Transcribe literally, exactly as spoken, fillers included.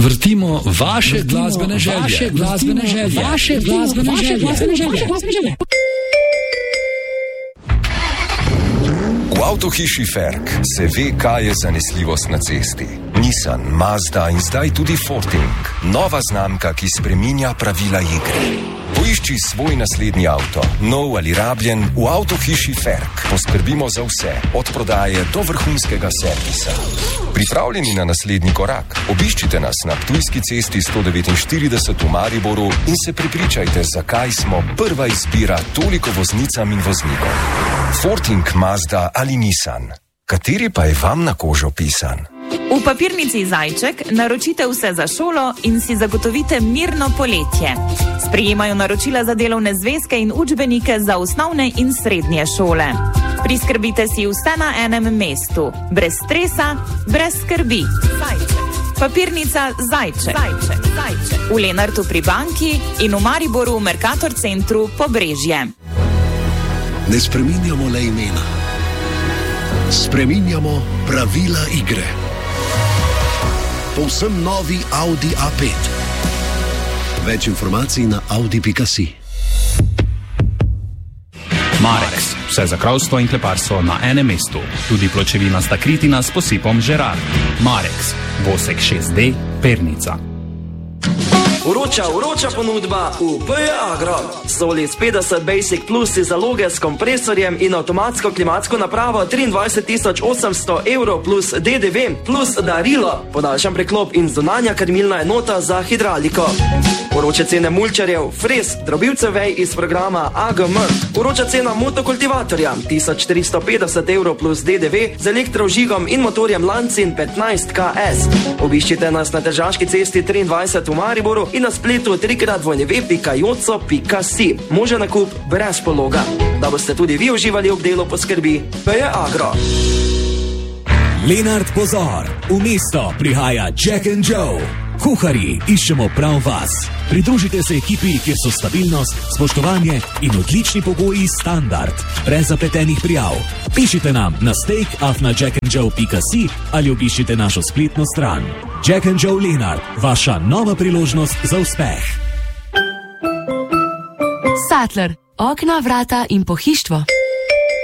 Vrtimo vaše Vrtimo glasbene želje. Vaše glasbene želje. Vaše glasbene želje. V avtohiši Ferg se ve, kaj je zanesljivost na cesti. Nissan, Mazda in zdaj tudi Forting. Nova znamka, ki spreminja pravila igre. Poišči svoj naslednji avto, nov ali rabljen, v avtohiši Ferg. Poskrbimo za vse, od prodaje do vrhunskega servisa. Pripravljeni na naslednji korak? Obiščite nas na Ptujski cesti sto devetinštirideset v Mariboru in se prepričajte, zakaj smo prva izbira toliko voznicam in voznikom. Forting, Mazda ali Nissan. Kateri pa je vam na kožo pisan? V papirnici Zajček naročite vse za šolo in si zagotovite mirno poletje. Sprejemajo naročila za delovne zvezke in učbenike za osnovne in srednje šole. Priskrbite si vse na enem mestu. Brez stresa, brez skrbi. Zajček. Papirnica Zajček. Zajček. Zajček. V Lenartu pri banki in v Mariboru v Mercator centru Pobrežje. Ne spreminjamo le imena. Spreminjamo pravila igre. Povsem novi Audi A pet. Več informacij na audi pika si. Marex. Vse za kravstvo in kleparstvo na enem mestu. Tudi pločevinasta kritina s posipom Gerard. Marex. Vosek šest D, Pernica. Vroča, vroča ponudba v P E Agro. Solis petdeset Basic Plus si zaloge s kompresorjem in avtomatsko klimatsko napravo triindvajset tisoč osemsto evrov plus D D V plus darilo. Podaljšan preklop in zunanja krmilna enota za hidrauliko. Vroče cene mulčarjev, frez, drobilcev vej iz programa A G M. Vroča cena motokultivatorja tisoč tristo petdeset evrov plus D D V z elektrožigom in motorjem Lancin petnajst K S. Obiščite nas na Tržaški cesti triindvajset v Mariboru in na spletu trikrat w w w pika joco pika si. Možen nakup brez pologa. Da boste tudi vi uživali ob delu poskrbi P E Agro. Lenart, pozor! V mesto prihaja Jack and Joe. Kuharji, iščemo prav vas. Pridružite se ekipi, kjer so stabilnost, spoštovanje in odlični pogoji standard. Brez zapletenih prijav. Pišite nam na steak afna jack and joe pika si ali obiščite našo spletno stran. Jack and Joe Lenart, vaša nova priložnost za uspeh. Sattler, okna, vrata in pohištvo.